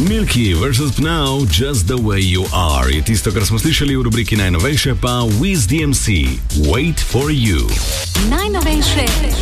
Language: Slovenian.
Milky vs. Pnau, Just the Way You Are je tisto, kar smo slišali v rubriki najnovejše, pa Wiz DMC, Wait for You. Najnovejše